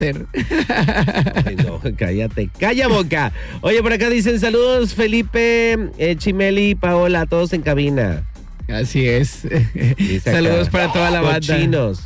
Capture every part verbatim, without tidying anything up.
Ay, no, cállate, calla boca. Oye, por acá dicen saludos Felipe, eh, Chimeli, Paola, todos en cabina. Así es. Dice Saludos acá, para toda la banda. cochinos.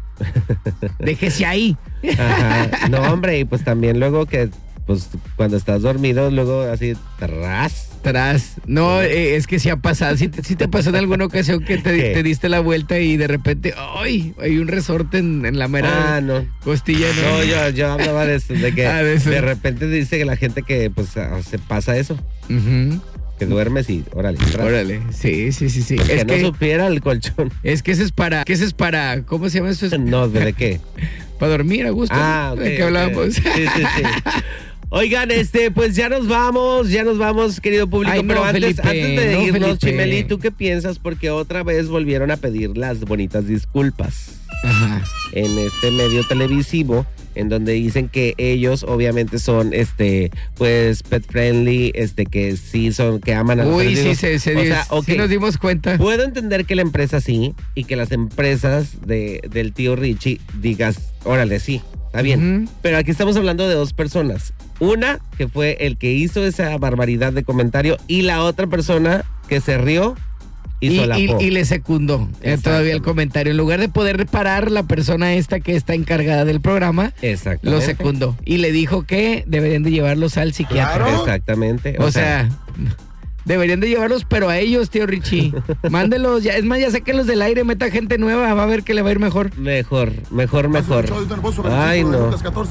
Déjese ahí. Ajá. No, hombre, y pues también luego que, pues cuando estás dormido, luego así, tras. Tras. No, eh, es que sí ha pasado. Sí te, sí te pasó en alguna ocasión que te, te diste la vuelta y de repente, ¡ay! Hay un resorte en, en la mera ah, no. costilla. No, no yo, yo hablaba de eso, de que ah, de, eso. de repente dice que la gente que pues se pasa eso. Uh-huh. Que duermes y órale. Tras. Órale, sí, sí, sí, sí. Que es no que, supiera el colchón. Es que ese es para, que ese es para, ¿cómo se llama eso? No, ¿de qué? Para dormir a gusto. Ah, ok. ¿De qué hablábamos? Sí, sí, sí. Oigan, este, pues ya nos vamos, ya nos vamos, querido público. Ay, no, pero antes, Felipe, antes de no, irnos, Felipe. Chimeli, ¿tú qué piensas? Porque otra vez volvieron a pedir las bonitas disculpas. Ajá. En este medio televisivo, en donde dicen que ellos obviamente son, este, pues, pet friendly, este, que sí son, que aman a los Uy, sí, perros. se, se O dio, sea, okay. sí nos dimos cuenta. Puedo entender que la empresa sí, y que las empresas de, del tío Richie digas, órale, sí, está bien. Uh-huh. Pero aquí estamos hablando de dos personas. Una, que fue el que hizo esa barbaridad de comentario, y la otra persona que se rió y, y, solapó. y, y le secundó eh, todavía el comentario. En lugar de poder reparar, la persona esta que está encargada del programa lo secundó. Y le dijo que deberían de llevarlos al psiquiatra. Claro. Exactamente. O, o sea... sea deberían de llevarlos, pero a ellos, tío Richie. Mándelos, ya, es más, ya sáquenlos del aire, meta gente nueva, va a ver que le va a ir mejor. Mejor, mejor, mejor. Ay, no.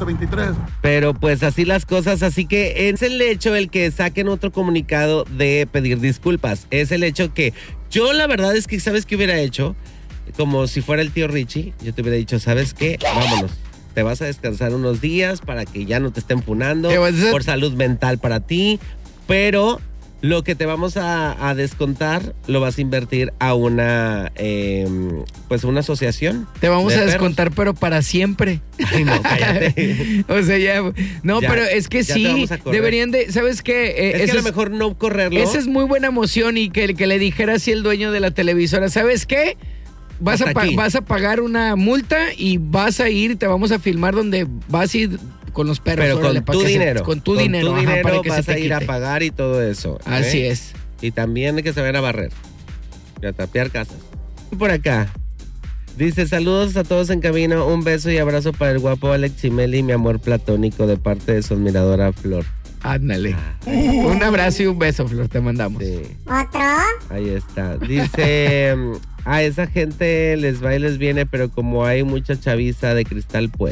Pero pues así las cosas, así que es el hecho el que saquen otro comunicado de pedir disculpas. Es el hecho que yo la verdad es que, ¿sabes qué hubiera hecho? Como si fuera el tío Richie, yo te hubiera dicho, ¿sabes qué? Vámonos. Te vas a descansar unos días para que ya no te estén funando, por salud mental para ti, pero... Lo que te vamos a, a descontar lo vas a invertir a una eh, pues una asociación. Te vamos de a perros. descontar, pero para siempre. Ay, no, cállate. O sea, ya. No, ya, pero es que sí, deberían de. ¿Sabes qué? Eh, es que a lo mejor no correrlo. Esa es muy buena emoción y que, que le dijera así el dueño de la televisora, ¿sabes qué? Vas a, vas a pagar una multa y vas a ir, te vamos a filmar donde vas a ir con los perros. Pero órale, con, tu dinero, se, con tu con dinero. tu dinero. Ajá, para que vas se te a ir quite. a pagar y todo eso. Así ¿eh? es. Y también que se vayan a barrer. Y a tapiar casas. Y por acá. Dice, saludos a todos en cabina. Un beso y abrazo para el guapo Alex Chimeli, mi amor platónico, de parte de su admiradora Flor. Ándale. Ah. Un abrazo y un beso, Flor, te mandamos. Sí. ¿Otro? Ahí está. Dice, a esa gente les va y les viene, pero como hay mucha chaviza de cristal, pues.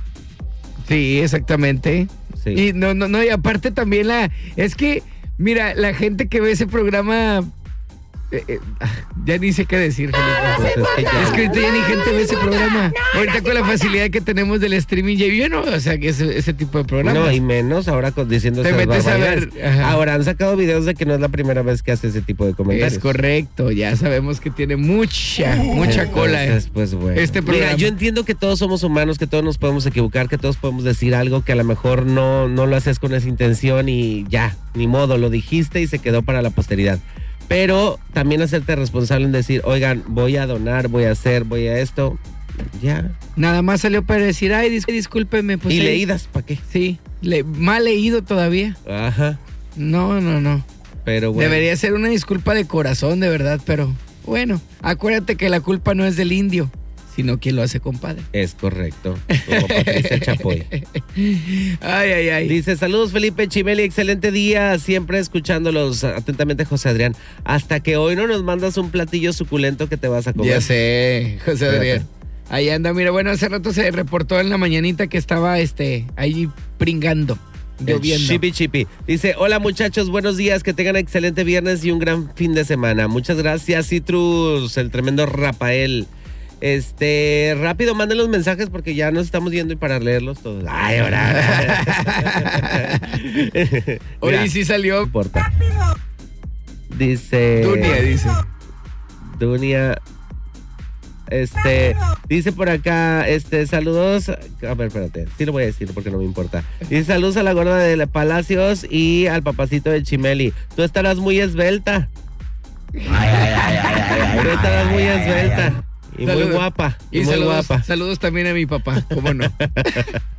Sí, exactamente. Sí. Y no, no, no, y aparte también la, es que, mira, la gente que ve ese programa, eh, eh, ya ni sé qué decir, Felipe. Pues es, que ya, es que ahorita ya ni gente ve ese programa. No, ahorita con la facilidad que tenemos del streaming, ya yo no, o sea, que ese, ese tipo de programas. No, y menos ahora con, diciendo te metes a ver. Ajá. Ahora han sacado videos de que no es la primera vez que hace ese tipo de comentarios. Es correcto, ya sabemos que tiene mucha, mucha Entonces, cola. Eh. Pues bueno. Este programa. Mira, yo entiendo que todos somos humanos, que todos nos podemos equivocar, que todos podemos decir algo que a lo mejor no, no lo haces con esa intención y ya, ni modo, lo dijiste y se quedó para la posteridad. Pero también hacerte responsable en decir, oigan, voy a donar, voy a hacer, voy a esto, ya. Nada más salió para decir, ay, dis- discúlpeme. Pues, ¿Y ahí. leídas para qué? Sí, le- mal leído todavía. Ajá. No, no, no. Pero bueno. Debería ser una disculpa de corazón, de verdad, pero bueno, acuérdate que la culpa no es del indio, sino quien lo hace, compadre. Es correcto, como Patricia Chapoy. Ay, ay, ay. Dice, saludos Felipe Chimeli, excelente día, siempre escuchándolos. Atentamente, José Adrián. Hasta que hoy no nos mandas un platillo suculento que te vas a comer. Ya sé, José Adrián. Ahí anda, mira, bueno, hace rato se reportó en la mañanita que estaba este ahí pringando. Lloviendo. Chipi Chipi. Dice, hola muchachos, buenos días, que tengan excelente viernes y un gran fin de semana. Muchas gracias, Citrus, el tremendo Rafael. Este, rápido, manden los mensajes porque ya nos estamos yendo y para leerlos todos. Ay, ahora. Hoy sí salió. No importa. Dice. Dunia, dice. Dunia. Este, dice por acá, este, saludos. A ver, espérate, sí lo voy a decir porque no me importa. Dice, saludos a la gorda de Palacios y al papacito de Chimeli. Tú estarás muy esbelta. Ay, ay, ay, ay, ay, Tú estarás muy esbelta. Y saludos. Muy guapa. Y, y muy saludos, guapa. Saludos también a mi papá, ¿cómo no?